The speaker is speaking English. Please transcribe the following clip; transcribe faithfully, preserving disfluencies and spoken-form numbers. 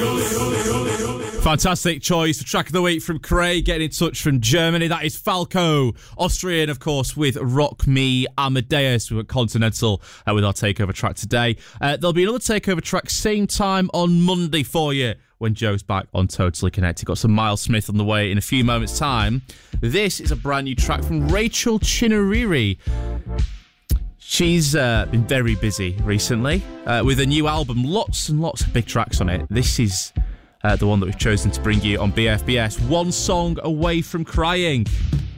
Fantastic choice. The track of the week from Craig, getting in touch from Germany. That is Falco. Austrian, of course, with Rock Me Amadeus. We went Continental uh, with our takeover track today. Uh, there'll be another takeover track same time on Monday for you when Joe's back on Totally Connected. Got some Miles Smith on the way in a few moments' time. This is a brand new track from Rachel Chinariri. She's uh, been very busy recently uh, with a new album. Lots and lots of big tracks on it. This is uh, the one that we've chosen to bring you on B F B S. One Song Away from Crying.